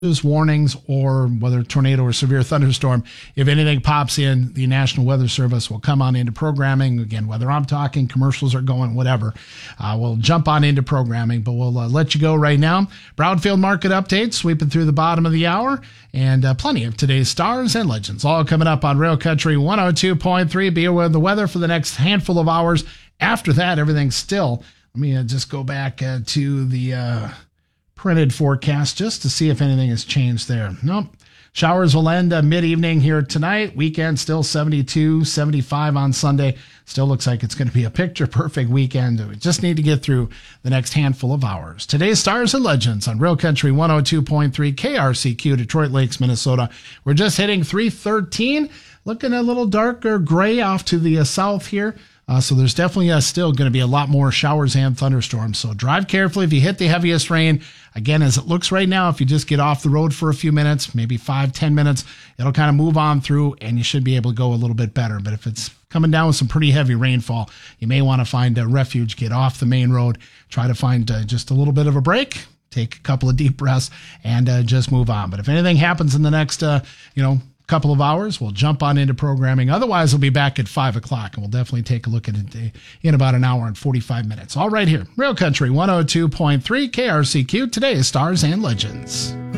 warnings or whether tornado or severe thunderstorm, if anything pops in, the National Weather Service will come on into programming. Again, whether I'm talking, commercials are going, whatever, we'll jump on into programming, but we'll let you go right now. Brownfield market updates sweeping through the bottom of the hour, and plenty of today's stars and legends all coming up on Rail Country 102.3. Be aware of the weather for the next handful of hours. After that, everything's still. Let me just go back to the printed forecast just to see if anything has changed there. Nope. Showers will end mid-evening here tonight. Weekend still 72, 75 on Sunday. Still looks like it's going to be a picture-perfect weekend. We just need to get through the next handful of hours. Today's Stars and Legends on Rail Country 102.3 KRCQ, Detroit Lakes, Minnesota. We're just hitting 313. Looking a little darker gray off to the south here. So there's definitely still going to be a lot more showers and thunderstorms. So drive carefully if you hit the heaviest rain. Again, as it looks right now, if you just get off the road for a few minutes, maybe 5-10 minutes, it'll kind of move on through and you should be able to go a little bit better. But if it's coming down with some pretty heavy rainfall, you may want to find a refuge, get off the main road, try to find just a little bit of a break, take a couple of deep breaths, and just move on. But if anything happens in the next, couple of hours, we'll jump on into programming. Otherwise, we'll be back at 5 o'clock, and we'll definitely take a look at it in about an hour and 45 minutes. All right here, Rail Country 102.3 KRCQ. Today is Stars and Legends.